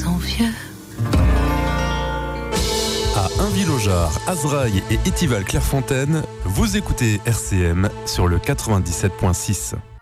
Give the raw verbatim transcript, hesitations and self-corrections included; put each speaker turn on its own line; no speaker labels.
sont vieux.
À Ainville-au-Jard, Azraï et Étival-Clairefontaine, vous écoutez R C M sur le quatre-vingt-dix-sept virgule six.